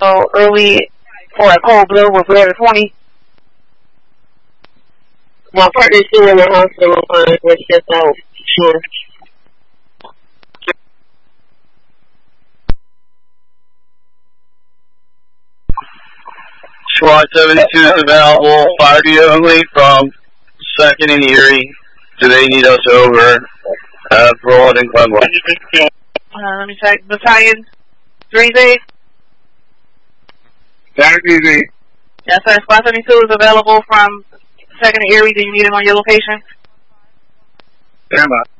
early for a cold blue with Red 20. My partner's still in the hospital was just out. Sure. SWAT 72 is available, fire duty only from 2nd and Erie. Do they need us over Broad and Glenwood? Let me check. Battalion 3Z. Battalion 3Z. Yes, sir. Squad 72 is available from 2nd and Erie. Do you need him on your location? Stand by.